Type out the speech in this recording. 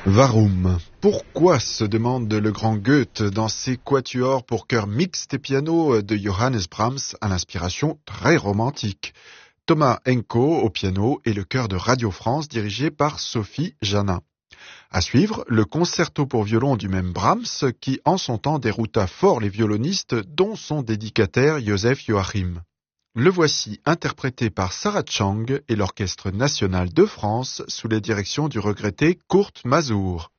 Warum? Pourquoi, se demande le grand Goethe dans ses quatuors pour chœur mixte et piano de Johannes Brahms à l'inspiration très romantique. Thomas Henko au piano et le chœur de Radio France dirigé par Sophie Janin. À suivre, le concerto pour violon du même Brahms qui en son temps dérouta fort les violonistes dont son dédicataire Joseph Joachim. Le voici interprété par Sarah Chang et l'Orchestre national de France sous la direction du regretté Kurt Masur.